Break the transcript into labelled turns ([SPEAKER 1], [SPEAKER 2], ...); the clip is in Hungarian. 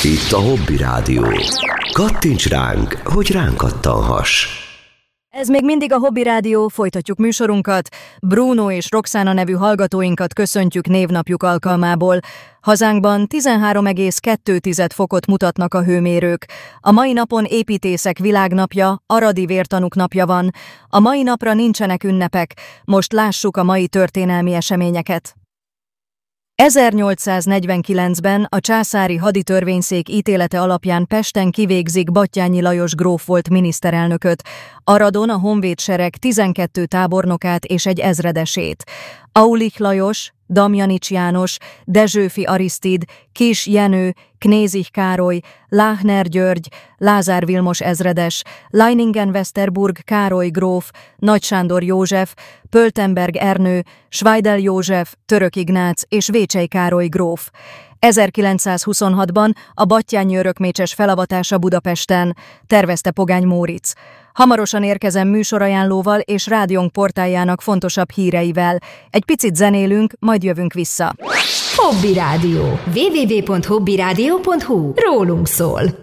[SPEAKER 1] Itt a Hobby Rádió. Kattints ránk, hogy ránk kattanhass.
[SPEAKER 2] Ez még mindig a Hobby Rádió, folytatjuk műsorunkat. Bruno és Roxana nevű hallgatóinkat köszöntjük névnapjuk alkalmából. Hazánkban 13,2 fokot mutatnak a hőmérők. A mai napon építészek világnapja, aradi vértanúk napja van. A mai napra nincsenek ünnepek. Most lássuk a mai történelmi eseményeket. 1849-ben a császári haditörvényszék ítélete alapján Pesten kivégzik Batthyány Lajos gróf volt miniszterelnököt, Aradon a honvédsereg 12 tábornokát és egy ezredesét. Aulich Lajos, Damjanics János, Dezsőfi Arisztid, Kiss Jenő, Knézich Károly, Láchner György, Lázár Vilmos ezredes, Leiningen-Westerburg Károly gróf, Nagy Sándor József, Pöltenberg Ernő, Schweidel József, Török Ignác és Vécsey Károly gróf. 1926-ban a batthyányi örökmécses felavatása Budapesten, tervezte Pogány Móricz. Hamarosan érkezem műsorajánlóval és rádiónk portáljának fontosabb híreivel. Egy picit zenélünk, majd jövünk vissza.
[SPEAKER 3] Hobby Rádió. www.hobbyradio.hu. Rólunk szól.